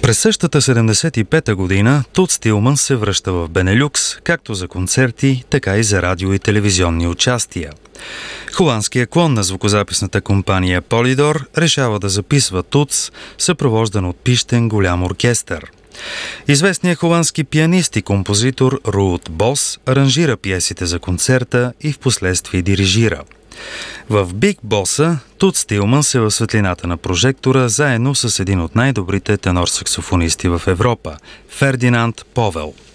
През същата 75-та година Туц Тилманс се връща в Бенелюкс, както за концерти, така и за радио и телевизионни участия. Холандският клон на звукозаписната компания Полидор решава да записва Туц, съпровождан от пищен голям оркестър. Известният холандски пианист и композитор Руут Бос аранжира пиесите за концерта и впоследствие дирижира. В Биг Боса Туц Тилманс е в светлината на прожектора заедно с един от най-добрите тенор-саксофонисти в Европа – Фердинанд Повел.